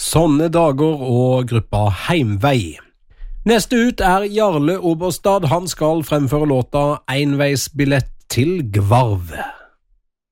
Sånne dager og gruppa Heimvei. Neste ut Jarle Oberstad. Han skal fremføre låta Enveisbillett til Gvarv.